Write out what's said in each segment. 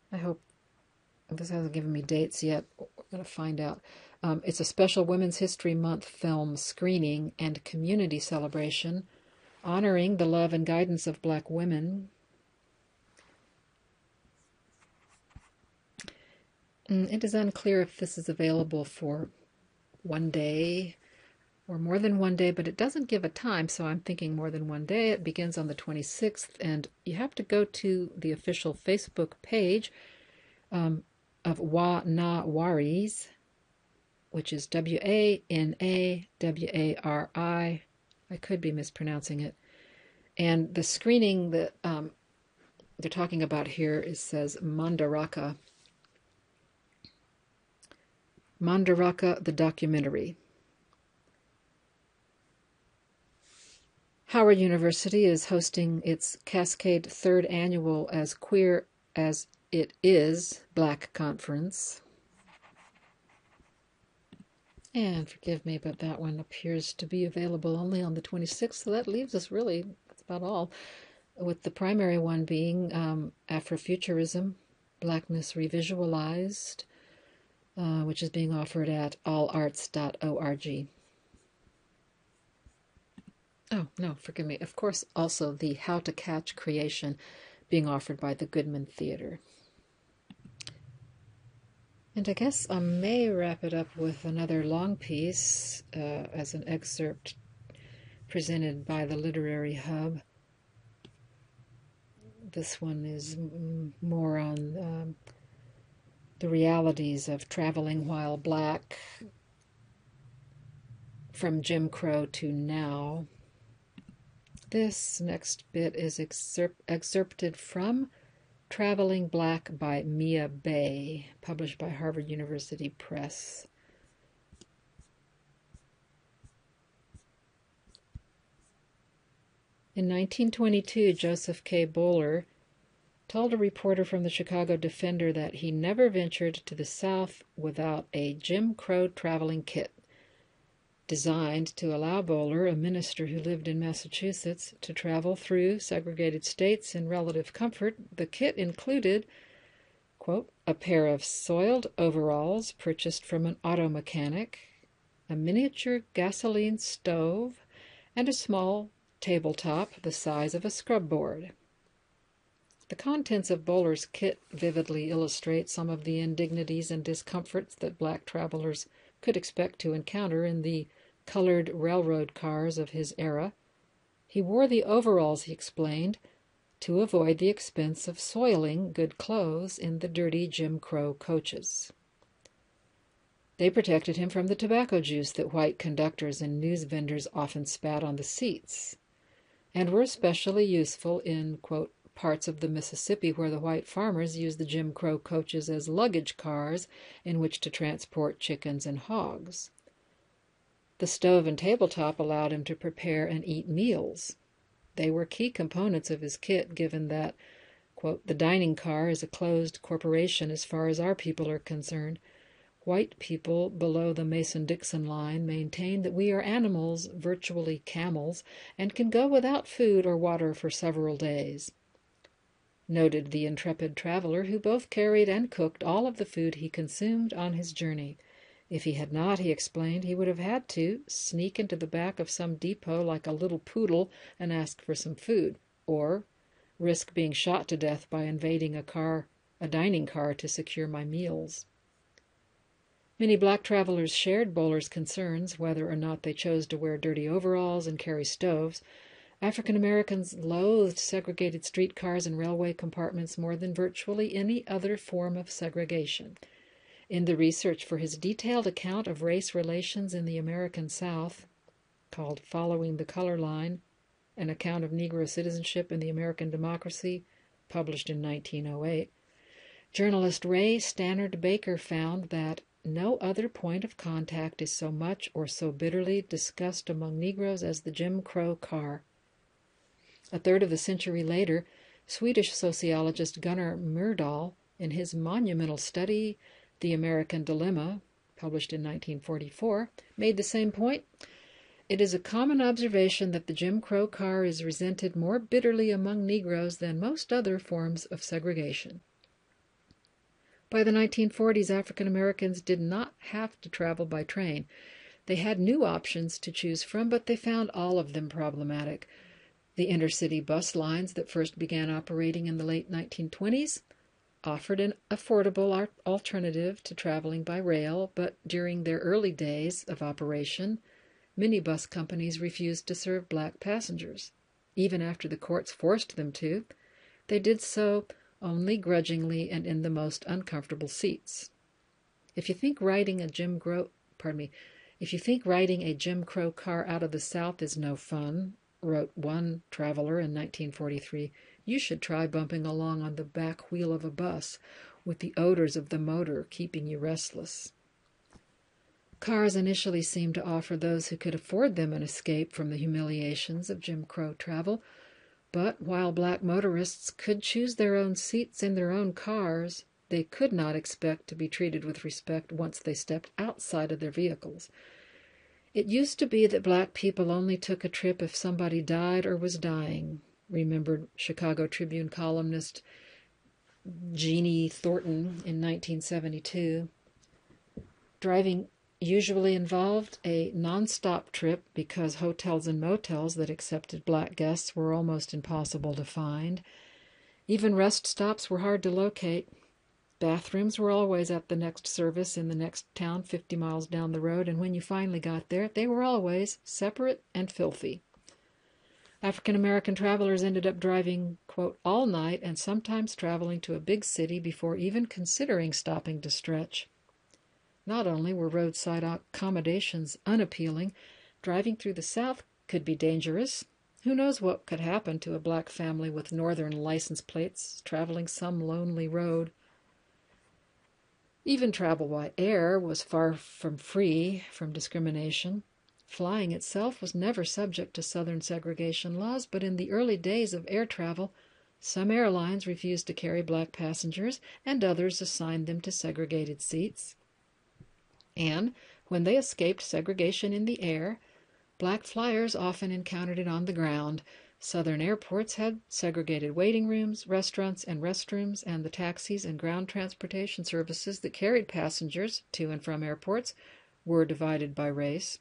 I hope this hasn't given me dates yet. I'm going to find out. It's a special Women's History Month film screening and community celebration honoring the love and guidance of Black women. It is unclear if this is available for one day or more than one day, but it doesn't give a time, so I'm thinking more than one day. It begins on the 26th, and you have to go to the official Facebook page of Wa Na Waris, which is WANAWARI. I could be mispronouncing it. And the screening that they're talking about here says Mandaraka. Mandaraka, the documentary. Howard University is hosting its Cascade third annual As Queer as It Is Black Conference. And forgive me, but that one appears to be available only on the 26th, so that leaves us really, that's about all, with the primary one being Afrofuturism, Blackness Revisualized, which is being offered at allarts.org. Oh, no, forgive me. Of course, also the How to Catch Creation being offered by the Goodman Theater. And I guess I may wrap it up with another long piece as an excerpt presented by the Literary Hub. This one is more on the realities of traveling while Black from Jim Crow to now. This next bit is excerpted from Traveling Black by Mia Bay, published by Harvard University Press. In 1922, Joseph K. Bowler told a reporter from the Chicago Defender that he never ventured to the South without a Jim Crow traveling kit, designed to allow Bowler, a minister who lived in Massachusetts, to travel through segregated states in relative comfort. The kit included, quote, a pair of soiled overalls purchased from an auto mechanic, a miniature gasoline stove, and a small tabletop the size of a scrub board. The contents of Bowler's kit vividly illustrate some of the indignities and discomforts that Black travelers could expect to encounter in the colored railroad cars of his era. He wore the overalls, he explained, to avoid the expense of soiling good clothes in the dirty Jim Crow coaches. They protected him from the tobacco juice that white conductors and news vendors often spat on the seats, and were especially useful in, quote, parts of the Mississippi where the white farmers used the Jim Crow coaches as luggage cars in which to transport chickens and hogs. The stove and tabletop allowed him to prepare and eat meals. They were key components of his kit, given that, quote, the dining car is a closed corporation as far as our people are concerned. White people below the Mason-Dixon line maintain that we are animals, virtually camels, and can go without food or water for several days, noted the intrepid traveler, who both carried and cooked all of the food he consumed on his journey. If he had not, he explained, he would have had to sneak into the back of some depot like a little poodle and ask for some food, or risk being shot to death by invading a dining car to secure my meals. Many Black travelers shared Bowler's concerns, whether or not they chose to wear dirty overalls and carry stoves. African Americans loathed segregated streetcars and railway compartments more than virtually any other form of segregation. In the research for his detailed account of race relations in the American South, called Following the Color Line, an account of Negro citizenship in the American democracy, published in 1908, journalist Ray Stannard Baker found that no other point of contact is so much or so bitterly discussed among Negroes as the Jim Crow car. A third of a century later, Swedish sociologist Gunnar Myrdal, in his monumental study, The American Dilemma, published in 1944, made the same point. It is a common observation that the Jim Crow car is resented more bitterly among Negroes than most other forms of segregation. By the 1940s, African Americans did not have to travel by train. They had new options to choose from, but they found all of them problematic. The intercity bus lines that first began operating in the late 1920s offered an affordable alternative to traveling by rail, but during their early days of operation, many bus companies refused to serve black passengers. Even after the courts forced them to, they did so only grudgingly and in the most uncomfortable seats. If you think riding a Jim Crow car out of the South is no fun, wrote one traveler in 1943, you should try bumping along on the back wheel of a bus with the odors of the motor keeping you restless. Cars initially seemed to offer those who could afford them an escape from the humiliations of Jim Crow travel, but while black motorists could choose their own seats in their own cars, they could not expect to be treated with respect once they stepped outside of their vehicles. It used to be that black people only took a trip if somebody died or was dying, remembered Chicago Tribune columnist Jeannie Thornton in 1972. Driving usually involved a non-stop trip because hotels and motels that accepted black guests were almost impossible to find. Even rest stops were hard to locate. Bathrooms were always at the next service in the next town 50 miles down the road, and when you finally got there, they were always separate and filthy. African American travelers ended up driving, quote, all night and sometimes traveling to a big city before even considering stopping to stretch. Not only were roadside accommodations unappealing, driving through the South could be dangerous. Who knows what could happen to a black family with northern license plates traveling some lonely road? Even travel by air was far from free from discrimination. Flying itself was never subject to Southern segregation laws, but in the early days of air travel, some airlines refused to carry black passengers, and others assigned them to segregated seats. And when they escaped segregation in the air, black flyers often encountered it on the ground. Southern airports had segregated waiting rooms, restaurants, and restrooms, and the taxis and ground transportation services that carried passengers to and from airports were divided by race.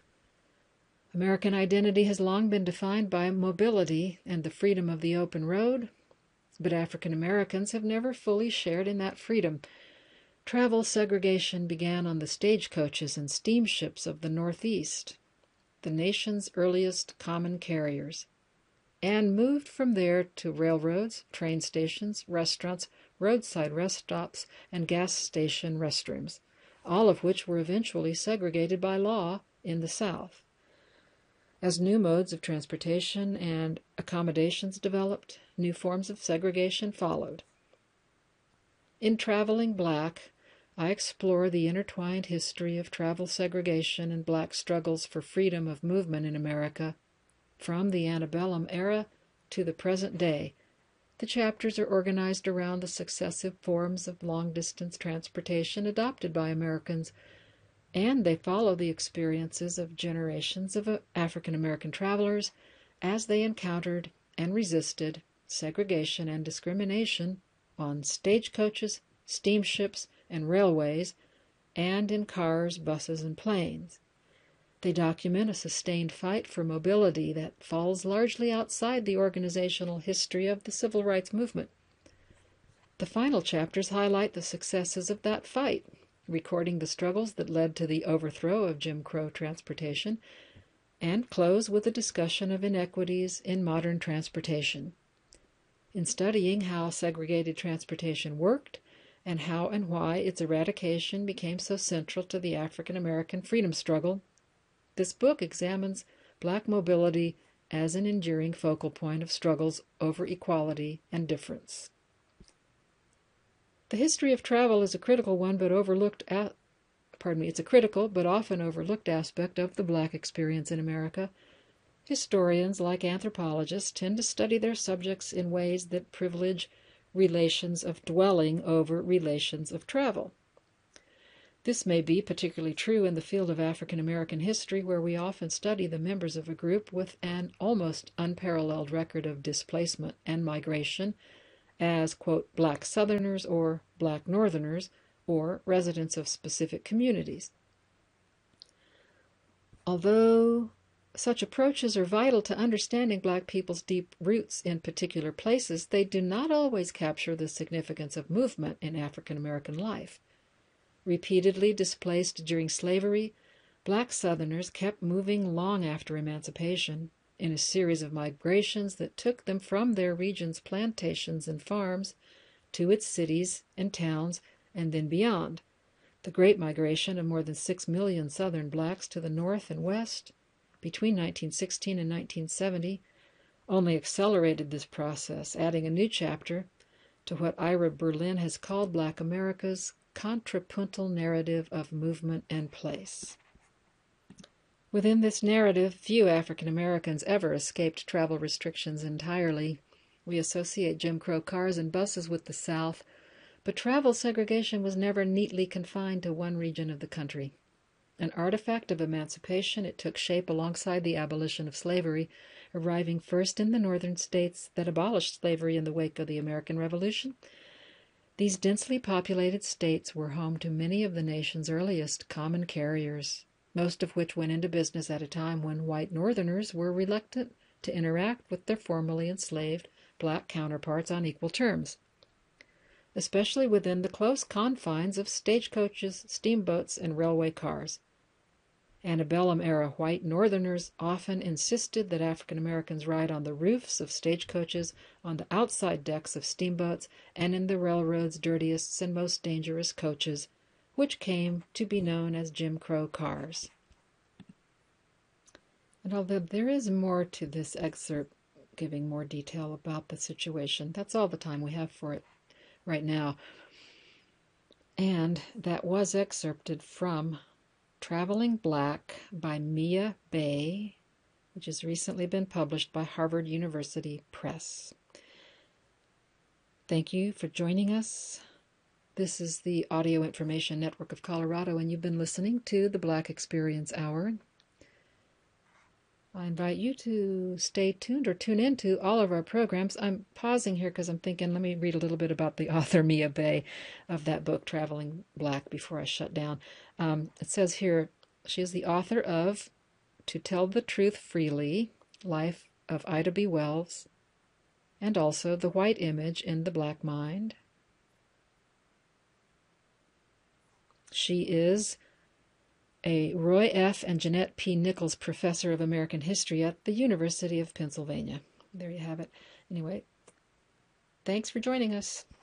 American identity has long been defined by mobility and the freedom of the open road, but African Americans have never fully shared in that freedom. Travel segregation began on the stagecoaches and steamships of the Northeast, the nation's earliest common carriers, and moved from there to railroads, train stations, restaurants, roadside rest stops, and gas station restrooms, all of which were eventually segregated by law in the South. As new modes of transportation and accommodations developed, new forms of segregation followed. In Traveling Black, I explore the intertwined history of travel segregation and black struggles for freedom of movement in America, from the antebellum era to the present day. The chapters are organized around the successive forms of long-distance transportation adopted by Americans, and they follow the experiences of generations of African American travelers as they encountered and resisted segregation and discrimination on stagecoaches, steamships, and railways, and in cars, buses, and planes. They document a sustained fight for mobility that falls largely outside the organizational history of the civil rights movement. The final chapters highlight the successes of that fight, recording the struggles that led to the overthrow of Jim Crow transportation, and close with a discussion of inequities in modern transportation. In studying how segregated transportation worked, and how and why its eradication became so central to the African American freedom struggle, this book examines black mobility as an enduring focal point of struggles over equality and difference. The history of travel is a critical one, but it's a critical but often overlooked aspect of the black experience in America. Historians, like anthropologists, tend to study their subjects in ways that privilege relations of dwelling over relations of travel. This may be particularly true in the field of African American history, where we often study the members of a group with an almost unparalleled record of displacement and migration, as, quote, black Southerners or black Northerners or residents of specific communities. Although such approaches are vital to understanding black people's deep roots in particular places, they do not always capture the significance of movement in African American life. Repeatedly displaced during slavery, black Southerners kept moving long after emancipation in a series of migrations that took them from their region's plantations and farms to its cities and towns and then beyond. The Great Migration of more than 6 million Southern blacks to the North and West between 1916 and 1970 only accelerated this process, adding a new chapter to what Ira Berlin has called Black America's contrapuntal narrative of movement and place. Within this narrative, few African Americans ever escaped travel restrictions entirely. We associate Jim Crow cars and buses with the South, but travel segregation was never neatly confined to one region of the country. An artifact of emancipation, it took shape alongside the abolition of slavery, arriving first in the northern states that abolished slavery in the wake of the American Revolution. These densely populated states were home to many of the nation's earliest common carriers, most of which went into business at a time when white Northerners were reluctant to interact with their formerly enslaved black counterparts on equal terms, especially within the close confines of stagecoaches, steamboats, and railway cars. Antebellum-era white Northerners often insisted that African Americans ride on the roofs of stagecoaches, on the outside decks of steamboats, and in the railroad's dirtiest and most dangerous coaches, which came to be known as Jim Crow cars. And although there is more to this excerpt, giving more detail about the situation, that's all the time we have for it right now. And that was excerpted from Traveling Black by Mia Bay, which has recently been published by Harvard University Press. Thank you for joining us. This is the Audio Information Network of Colorado, and you've been listening to the Black Experience Hour. I invite you to stay tuned or tune into all of our programs. I'm pausing here because I'm thinking, let me read a little bit about the author, Mia Bay, of that book, Traveling Black, before I shut down. It says here, she is the author of To Tell the Truth Freely, Life of Ida B. Wells, and also The White Image in the Black Mind. She is a Roy F. and Jeanette P. Nichols Professor of American History at the University of Pennsylvania. There you have it. Anyway, thanks for joining us.